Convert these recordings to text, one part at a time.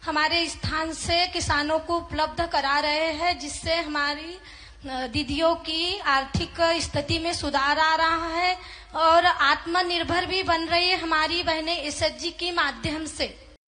हमारे स्थान से किसानों को उपलब्ध करा रहे हैं, जिससे हमारी दीदियों की आर्थिक स्थिति में सुधार आ रहा है और आत्मनिर्भर भी बन रही है हमारी बहनें एसएचजी के माध्यम से।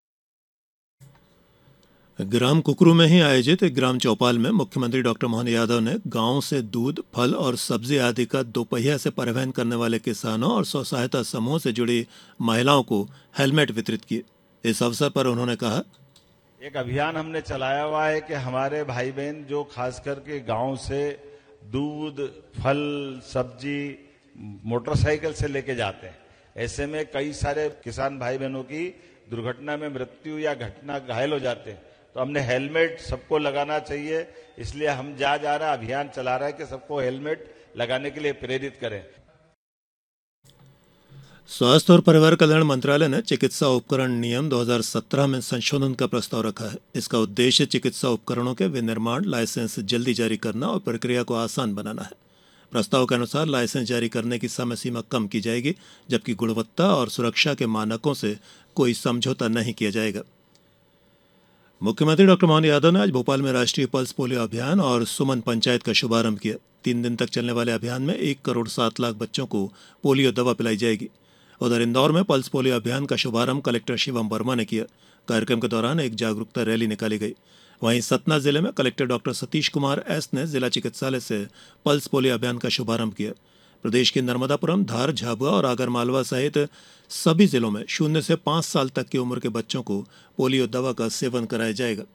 ग्राम कुकरू में ही आयोजित ग्राम चौपाल में मुख्यमंत्री डॉक्टर मोहन यादव ने गांव से दूध, फल और सब्जी आदि का दोपहिया से परिवहन करने वाले किसानों और स्व सहायता समूह से जुड़ी महिलाओं को हेलमेट वितरित किए। इस अवसर पर उन्होंने कहा, एक अभियान हमने चलाया हुआ है कि हमारे भाई बहन जो खास करके गांव से दूध, फल, सब्जी मोटरसाइकिल से लेके जाते हैं, ऐसे में कई सारे किसान भाई बहनों की दुर्घटना में मृत्यु या घटना घायल हो जाते हैं। तो हमने हेलमेट सबको लगाना चाहिए, इसलिए हम जा रहा अभियान चला रहा है कि सबको हेलमेट लगाने के लिए प्रेरित करें। स्वास्थ्य और परिवार कल्याण मंत्रालय ने चिकित्सा उपकरण नियम 2017 में संशोधन का प्रस्ताव रखा है। इसका उद्देश्य चिकित्सा उपकरणों के विनिर्माण, लाइसेंस जल्दी जारी करना और प्रक्रिया को आसान बनाना है। प्रस्ताव के अनुसार लाइसेंस जारी करने की समय सीमा कम की जाएगी, जबकि गुणवत्ता और सुरक्षा के मानकों से कोई समझौता नहीं किया जाएगा। मुख्यमंत्री डॉक्टर मोहन यादव ने आज भोपाल में राष्ट्रीय पल्स पोलियो अभियान और सुमन पंचायत का शुभारंभ किया। 3 दिन तक चलने वाले अभियान में 1 करोड़ 7 लाख बच्चों को पोलियो दवा पिलाई जाएगी। उधर इंदौर में पल्स पोलियो अभियान का शुभारंभ कलेक्टर शिवम वर्मा ने किया। कार्यक्रम के दौरान एक जागरूकता रैली निकाली गई। वहीं सतना जिले में collector doctor Satish Kumar S ने जिला चिकित्सालय से पल्स पोलियो अभियान का शुभारंभ किया। प्रदेश के नर्मदापुरम, धार, झाबुआ और आगरमालवा सहित सभी जिलों में 0 से 5 साल तक की उम्र के बच्चों को पोलियो दवा का सेवन कराया जाएगा।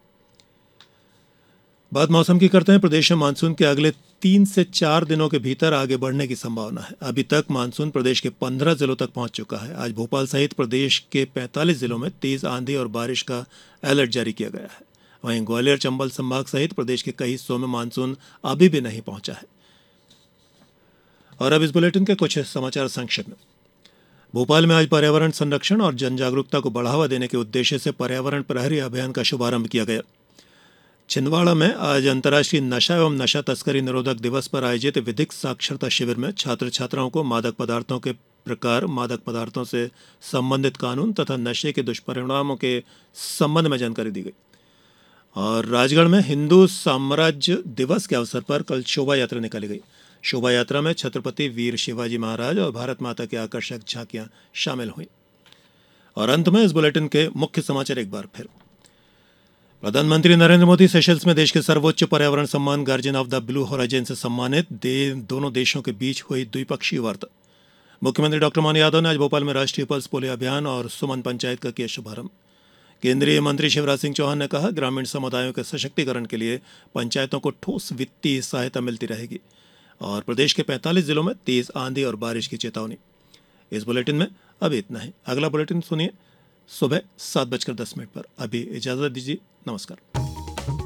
बात मौसम की करते हैं। प्रदेश में मानसून के अगले 3 से 4 दिनों के भीतर आगे बढ़ने की संभावना है। अभी तक मानसून प्रदेश के 15 जिलों तक पहुंच चुका है। आज भोपाल सहित प्रदेश के 45 जिलों में तेज आंधी और बारिश का अलर्ट जारी किया गया है। वहीं ग्वालियर, चंबल संभाग सहित प्रदेश के कई हिस्सों में मानसून अभी भी नहीं पहुंचा है। और अब इस बुलेटिन के कुछ समाचार संक्षेप में। भोपाल में आज पर्यावरण संरक्षण और जन जागरूकता को बढ़ावा देने के उद्देश्य से पर्यावरण प्रहरी अभियान का शुभारंभ किया गया। छिंदवाड़ा में आज अंतर्राष्ट्रीय नशा एवं नशा तस्करी निरोधक दिवस पर आयोजित विधिक साक्षरता शिविर में छात्र छात्राओं को मादक पदार्थों के प्रकार, मादक पदार्थों से संबंधित कानून तथा नशे के दुष्परिणामों के संबंध में जानकारी दी गई। और राजगढ़ में हिंदू साम्राज्य दिवस के अवसर पर कल शोभा यात्रा निकाली गई। शोभा यात्रा में छत्रपति वीर शिवाजी महाराज और भारत माता की आकर्षक झांकियां शामिल हुई। और अंत में इस बुलेटिन के मुख्य समाचार एक बार फिर। प्रधानमंत्री नरेंद्र मोदी सेशल्स में देश के सर्वोच्च पर्यावरण सम्मान guardian of the blue horizon से सम्मानित दोनों देशों के बीच हुई द्विपक्षीय वार्ता। मुख्यमंत्री डॉक्टर मोहन यादव ने आज भोपाल में राष्ट्रीय पल्स पोलियो अभियान और सुमन पंचायत का किया शुभारंभ। केंद्रीय मंत्री शिवराज सिंह चौहान ने कहा, ग्रामीण समुदायों के सशक्तिकरण के लिए पंचायतों को ठोस वित्तीय सहायता मिलती रहेगी। और प्रदेश के 45 जिलों में तेज आंधी और बारिश की चेतावनी। इस बुलेटिन में अभी इतना ही। अगला बुलेटिन सुनिए सुबह 7:10 पर। अभी इजाजत दीजिए। नमस्कार।